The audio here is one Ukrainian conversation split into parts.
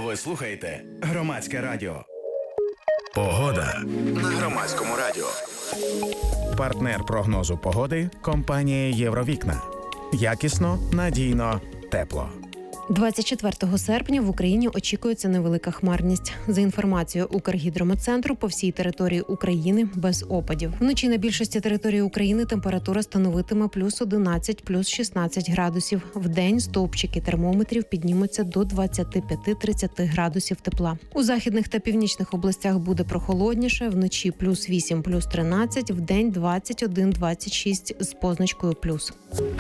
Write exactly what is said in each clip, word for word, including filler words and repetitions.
Ви слухаєте Громадське радіо. Погода на Громадському радіо. Партнер прогнозу погоди – компанія «Євровікна». Якісно, надійно, тепло. двадцять четвертого серпня в Україні очікується невелика хмарність. За інформацією Укргідрометцентру, по всій території України без опадів. Вночі на більшості території України температура становитиме плюс одинадцять, плюс шістнадцять градусів. Вдень стовпчики термометрів піднімуться до двадцять п'ять - тридцять градусів тепла. У західних та північних областях буде прохолодніше. Вночі плюс вісім, плюс тринадцять, вдень двадцять один - двадцять шість з позначкою плюс.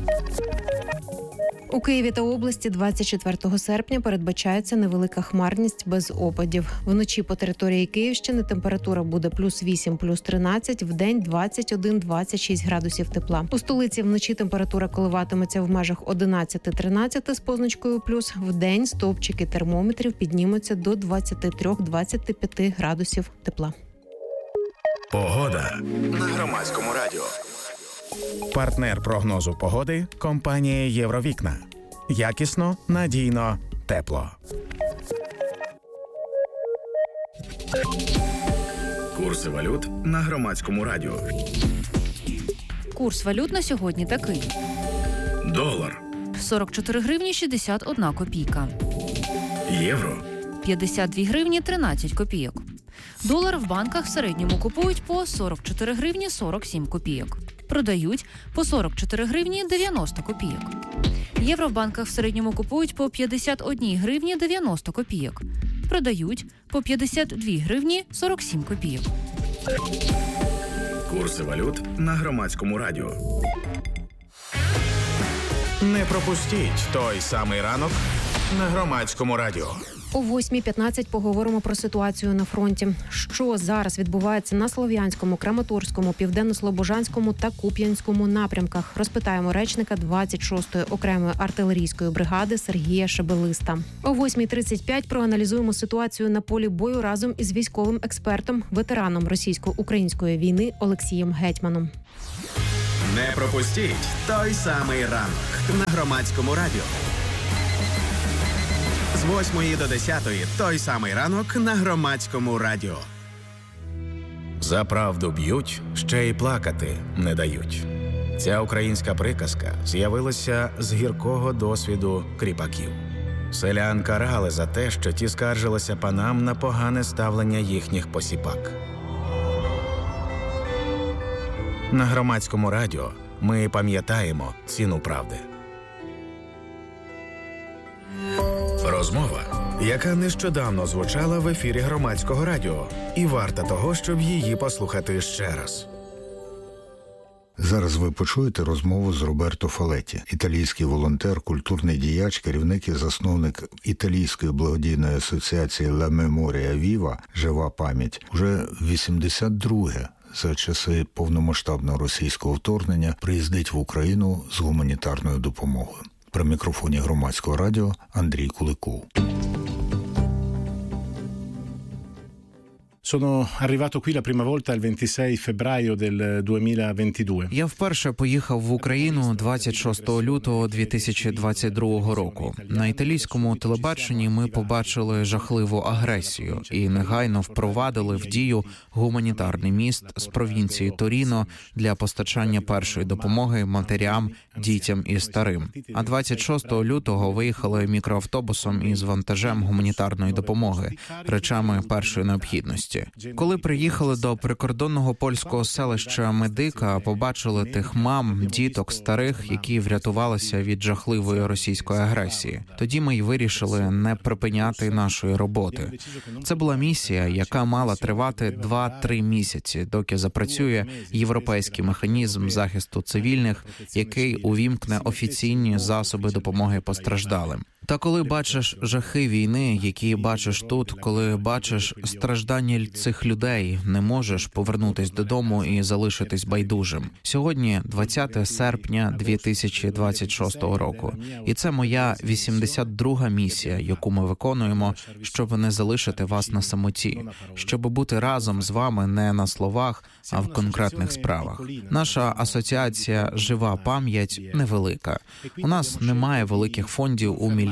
У Києві та області двадцять четвертого серпня передбачається невелика хмарність без опадів. Вночі по території Київщини температура буде плюс вісім, плюс тринадцять, вдень двадцять один - двадцять шість градусів тепла. У столиці вночі температура коливатиметься в межах одинадцять - тринадцять з позначкою плюс. Вдень стовпчики термометрів піднімуться до двадцять три - двадцять п'ять градусів тепла. Погода на Громадському радіо. Партнер прогнозу погоди – компанія «Євровікна». Якісно, надійно, тепло. Курси валют на Громадському радіо. Курс валют на сьогодні такий. Долар. сорок чотири гривні шістдесят одна копійка. Євро. п'ятдесят дві гривні тринадцять копійок. Долар в банках в середньому купують по сорок чотири гривні сорок сім копійок. Продають по сорок чотири гривні дев'яносто копійок. Євро в банках в середньому купують по п'ятдесят одні гривні дев'яносто копійок. Продають по п'ятдесят дві гривні сорок сім копійок. Курси валют на Громадському радіо. Не пропустіть той самий ранок на Громадському радіо. О восьмій п'ятнадцять поговоримо про ситуацію на фронті. Що зараз відбувається на Слов'янському, Краматорському, Південно-Слобожанському та Куп'янському напрямках? Розпитаємо речника двадцять шостої окремої артилерійської бригади Сергія Шебелиста. О восьмій тридцять п'ять проаналізуємо ситуацію на полі бою разом із військовим експертом, ветераном російсько-української війни Олексієм Гетьманом. Не пропустіть той самий ранок на Громадському радіо. З восьмої до десятої той самий ранок на Громадському радіо. За правду б'ють, ще й плакати не дають. Ця українська приказка з'явилася з гіркого досвіду кріпаків. Селян карали за те, що ті скаржилися панам на погане ставлення їхніх посіпак. На Громадському радіо ми пам'ятаємо ціну правди. Розмова, яка нещодавно звучала в ефірі Громадського радіо, і варта того, щоб її послухати ще раз. Зараз ви почуєте розмову з Роберто Фалетті, італійський волонтер, культурний діяч, керівник і засновник італійської благодійної асоціації «Ла Меморія Віва» «Жива пам'ять». Уже вісімдесят друге за часи повномасштабного російського вторгнення приїздить в Україну з гуманітарною допомогою. При мікрофоні Громадського радіо Андрій Куликов. Sono arrivato qui la prima volta il ventisei febbraio del duemilaventidue. Я вперше поїхав в Україну двадцять шостого лютого дві тисячі двадцять другого року. На італійському телебаченні ми побачили жахливу агресію і негайно впровадили в дію гуманітарний міст з провінції Торіно для постачання першої допомоги матерям, дітям і старим. А двадцять шостого лютого виїхали мікроавтобусом із вантажем гуманітарної допомоги, речами першої необхідності. Коли приїхали до прикордонного польського селища Медика, побачили тих мам, діток, старих, які врятувалися від жахливої російської агресії. Тоді ми й вирішили не припиняти нашої роботи. Це була місія, яка мала тривати два-три місяці, доки запрацює європейський механізм захисту цивільних, який увімкне офіційні засоби допомоги постраждалим. Та коли бачиш жахи війни, які бачиш тут, коли бачиш страждання цих людей, не можеш повернутись додому і залишитись байдужим. Сьогодні двадцяте серпня дві тисячі двадцять шостого року. І це моя вісімдесят друга місія, яку ми виконуємо, щоб не залишити вас на самоті, щоб бути разом з вами не на словах, а в конкретних справах. Наша асоціація «Жива пам'ять» невелика. У нас немає великих фондів у мільйони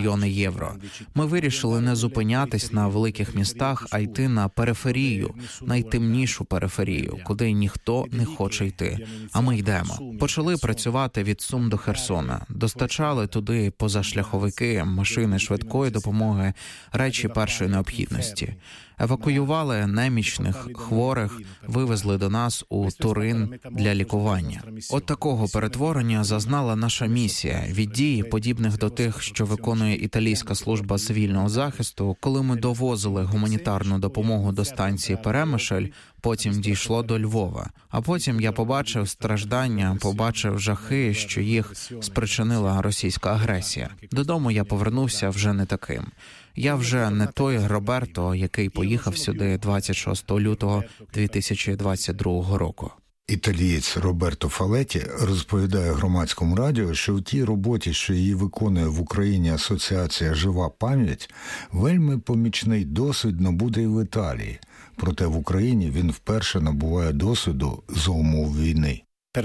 мільйони євро. Ми вирішили не зупинятись на великих містах, а йти на периферію, найтемнішу периферію, куди ніхто не хоче йти. А ми йдемо. Почали працювати від Сум до Херсона. Достачали туди позашляховики, машини швидкої допомоги, речі першої необхідності. Евакуювали немічних, хворих, вивезли до нас у Турин для лікування. От такого перетворення зазнала наша місія від дій, подібних до тих, що виконує Італійська служба цивільного захисту, коли ми довозили гуманітарну допомогу до станції Перемишль, потім дійшло до Львова. А потім я побачив страждання, побачив жахи, що їх спричинила російська агресія. Додому я повернувся вже не таким. Я вже не той Роберто, який поїхав сюди двадцять шостого лютого дві тисячі двадцять другого року. Італієць Роберто Фалеті розповідає Громадському радіо, що в тій роботі, що її виконує в Україні асоціація «Жива пам'ять», вельми помічний досвід набуде і в Італії. Проте в Україні він вперше набуває досвіду за умов війни.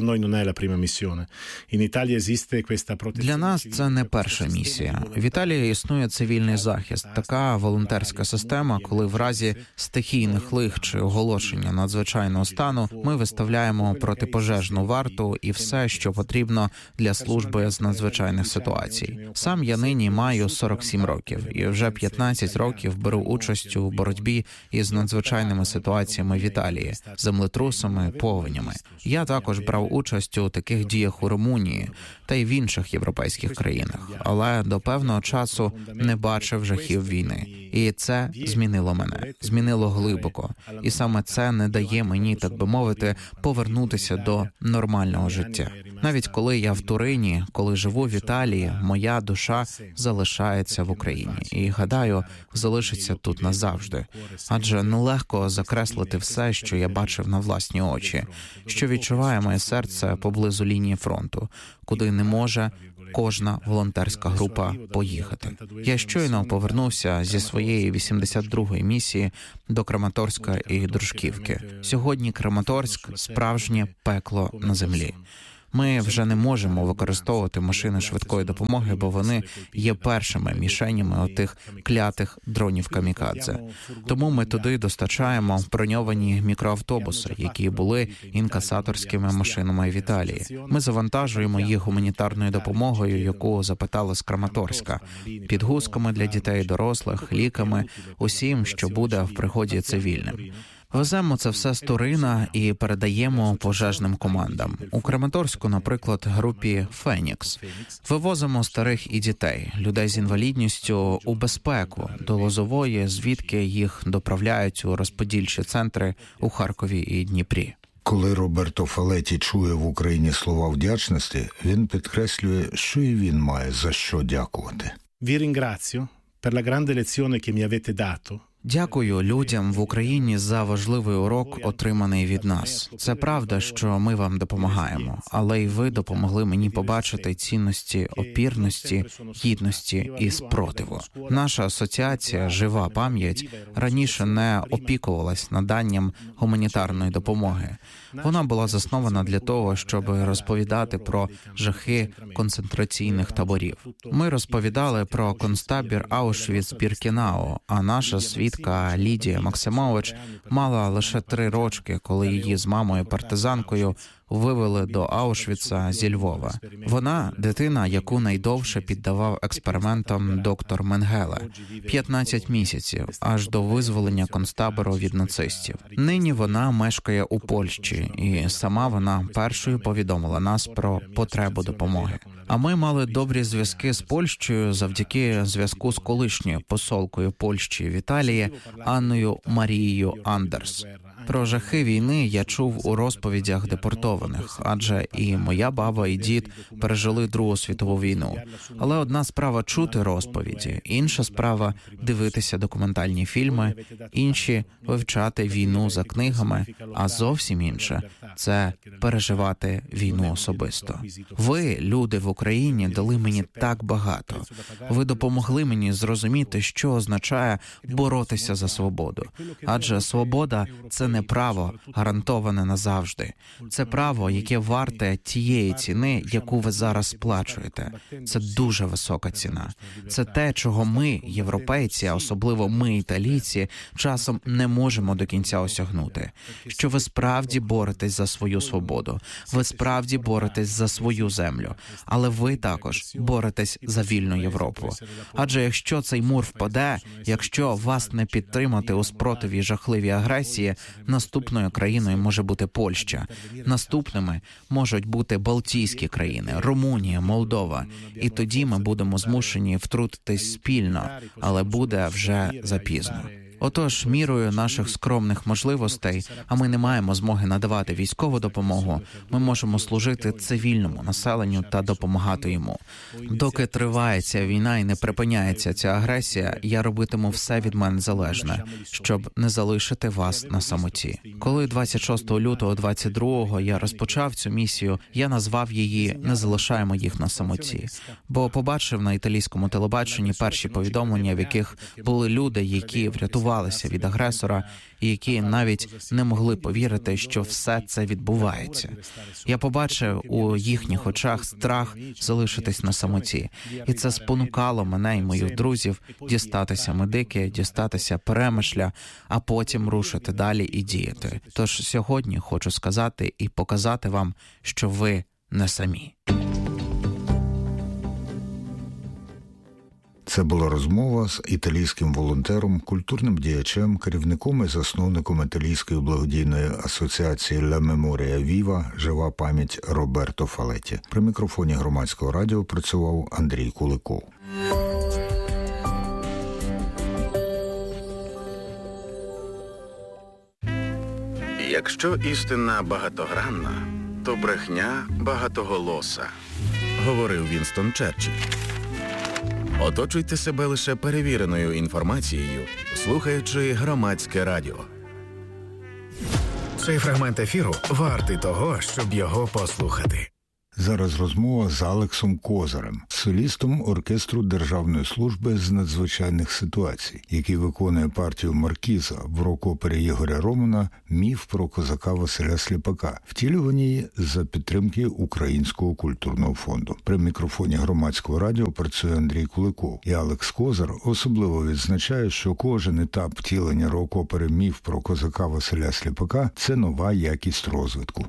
Для нас це не перша місія. В Італії існує цивільний захист, така волонтерська система, коли в разі стихійних лих чи оголошення надзвичайного стану ми виставляємо протипожежну варту і все, що потрібно для служби з надзвичайних ситуацій. Сам я нині маю сорок сім років і вже п'ятнадцять років беру участь у боротьбі із надзвичайними ситуаціями в Італії, землетрусами, повенями. Я також брав участь у таких діях у Румунії та й в інших європейських країнах, але до певного часу не бачив жахів війни. І це змінило мене, змінило глибоко. І саме це не дає мені, так би мовити, повернутися до нормального життя. Навіть коли я в Турині, коли живу в Італії, моя душа залишається в Україні. І, гадаю, залишиться тут назавжди. Адже нелегко закреслити все, що я бачив на власні очі, що відчуває моє серце поблизу лінії фронту, куди не може кожна волонтерська група поїхати. Я щойно повернувся зі своєї вісімдесят другої місії до Краматорська і Дружківки. Сьогодні Краматорськ – справжнє пекло на землі. Ми вже не можемо використовувати машини швидкої допомоги, бо вони є першими мішенями отих клятих дронів-камікадзе. Тому ми туди достачаємо броньовані мікроавтобуси, які були інкасаторськими машинами в Італії. Ми завантажуємо їх гуманітарною допомогою, яку запитали з Краматорська, підгузками для дітей і дорослих, ліками, усім, що буде в пригоді цивільним. Веземо це все з Турина і передаємо пожежним командам. У Краматорську, наприклад, групі «Фенікс». Вивозимо старих і дітей, людей з інвалідністю у безпеку до Лозової, звідки їх доправляють у розподільчі центри у Харкові і Дніпрі. Коли Роберто Фалеті чує в Україні слова вдячності, він підкреслює, що і він має за що дякувати. Vi ringrazio per la grande lezione che mi avete dato. Дякую людям в Україні за важливий урок, отриманий від нас. Це правда, що ми вам допомагаємо, але й ви допомогли мені побачити цінності опірності, гідності і спротиву. Наша асоціація «Жива пам'ять» раніше не опікувалась наданням гуманітарної допомоги. Вона була заснована для того, щоб розповідати про жахи концентраційних таборів. Ми розповідали про концтабір Аушвіц-Біркенау, а наша світка Лідія Максимович мала лише три рочки, коли її з мамою-партизанкою вивели до Аушвіца зі Львова. Вона – дитина, яку найдовше піддавав експериментам доктор Менгеле – п'ятнадцять місяців, аж до визволення концтабору від нацистів. Нині вона мешкає у Польщі, і сама вона першою повідомила нас про потребу допомоги. А ми мали добрі зв'язки з Польщею завдяки зв'язку з колишньою посолкою Польщі в Італії Анною Марією Андерс. Про жахи війни я чув у розповідях депортованих, адже і моя баба, і дід пережили Другу світову війну. Але одна справа чути розповіді, інша справа дивитися документальні фільми, інші вивчати війну за книгами, а зовсім інше – це переживати війну особисто. Ви, люди в Україні, дали мені так багато. Ви допомогли мені зрозуміти, що означає боротися за свободу. Адже свобода – це не не право, гарантоване назавжди. Це право, яке варте тієї ціни, яку ви зараз сплачуєте. Це дуже висока ціна. Це те, чого ми, європейці, а особливо ми, італійці, часом не можемо до кінця осягнути. Що ви справді боретесь за свою свободу, ви справді боретесь за свою землю, але ви також боретесь за вільну Європу. Адже якщо цей мур впаде, якщо вас не підтримати у спротиві жахливій агресії, наступною країною може бути Польща. Наступними можуть бути Балтійські країни, Румунія, Молдова. І тоді ми будемо змушені втрутитись спільно, але буде вже запізно. Отож, мірою наших скромних можливостей, а ми не маємо змоги надавати військову допомогу, ми можемо служити цивільному населенню та допомагати йому. Доки триває ця війна і не припиняється ця агресія, я робитиму все від мене залежне, щоб не залишити вас на самоті. Коли двадцять шостого лютого двадцять другого я розпочав цю місію, я назвав її «Не залишаємо їх на самоті», бо побачив на італійському телебаченні перші повідомлення, в яких були люди, які врятували від агресора, і які навіть не могли повірити, що все це відбувається. Я побачив у їхніх очах страх залишитись на самоті, і це спонукало мене і моїх друзів дістатися Медики, дістатися Перемишля, а потім рушити далі і діяти. Тож сьогодні хочу сказати і показати вам, що ви не самі. Це була розмова з італійським волонтером, культурним діячем, керівником і засновником італійської благодійної асоціації «Ла Меморія Віва» «Жива пам'ять» Роберто Фалеті. При мікрофоні Громадського радіо працював Андрій Куликов. Якщо істина багатогранна, то брехня багатоголоса, говорив Вінстон Черчилль. Оточуйте себе лише перевіреною інформацією, слухаючи Громадське радіо. Цей фрагмент ефіру вартий того, щоб його послухати. Зараз розмова з Алексом Козарем, солістом оркестру Державної служби з надзвичайних ситуацій, який виконує партію Маркіза в рок-опері Ігоря Романа «Міф про козака Василя Сліпака», втілюваній за підтримки Українського культурного фонду. При мікрофоні Громадського радіо працює Андрій Куликов. І Алекс Козар особливо відзначає, що кожен етап втілення рок-опери «Міф про козака Василя Сліпака» – це нова якість розвитку.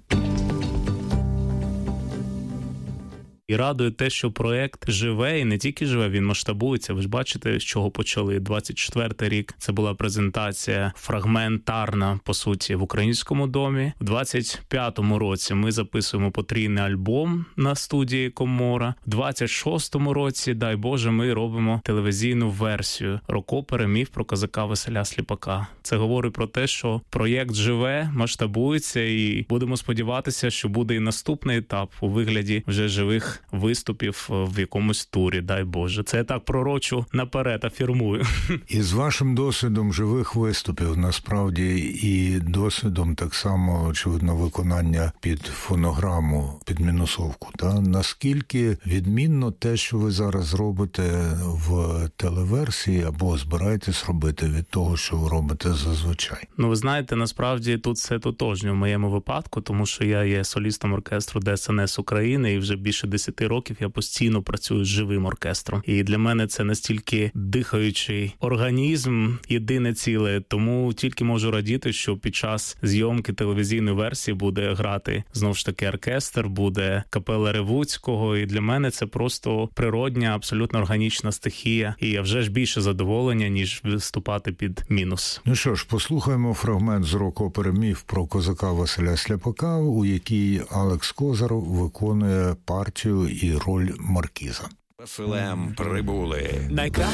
І радує те, що проєкт живе, і не тільки живе, він масштабується. Ви ж бачите, з чого почали. двадцять четвертий рік – це була презентація фрагментарна, по суті, в Українському домі. В двадцять п'ятому році ми записуємо потрійний альбом на студії Комора. В двадцять шостому році, дай Боже, ми робимо телевізійну версію рок-опери «Міф про козака Василя Сліпака». Це говорить про те, що проєкт живе, масштабується, і будемо сподіватися, що буде і наступний етап у вигляді вже живих виступів в якомусь турі, дай Боже. Це я так пророчу наперед афірмую. І з вашим досвідом живих виступів, насправді, і досвідом так само, очевидно, виконання під фонограму, під мінусовку, та наскільки відмінно те, що ви зараз робите в телеверсії або збираєтесь робити від того, що ви робите зазвичай? Ну, ви знаєте, насправді тут все тотожньо в моєму випадку, тому що я є солістом оркестру Де Ес Ен Ес України, і вже більше десяти років я постійно працюю з живим оркестром. І для мене це настільки дихаючий організм, єдине ціле, тому тільки можу радіти, що під час зйомки телевізійної версії буде грати, знову ж таки, оркестр, буде капела Ревуцького, і для мене це просто природня, абсолютно органічна стихія. І я вже ж більше задоволення, ніж виступати під мінус. Ну що ж, послухаємо фрагмент з рок-опери «Міф про козака Василя Сліпака», у якій Алекс Козар виконує партію і роль Маркіза. Василем прибули.